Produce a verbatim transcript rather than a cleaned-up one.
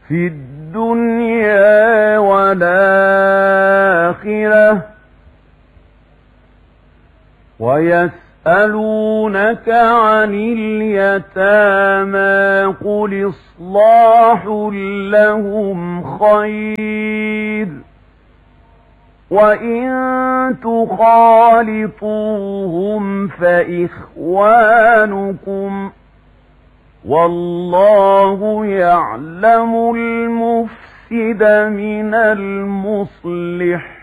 في الدنيا والآخرة. ويسألونك عن اليتامى قل إصلاح لهم خير وإن تخالطوهم فإخوانكم والله يعلم المفسد من المصلح